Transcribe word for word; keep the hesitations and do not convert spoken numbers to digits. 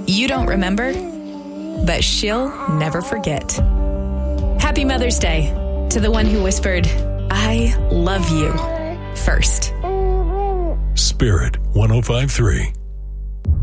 You don't remember, but she'll never forget. Happy Mother's Day to the one who whispered, I love you, first. Spirit one oh five point three.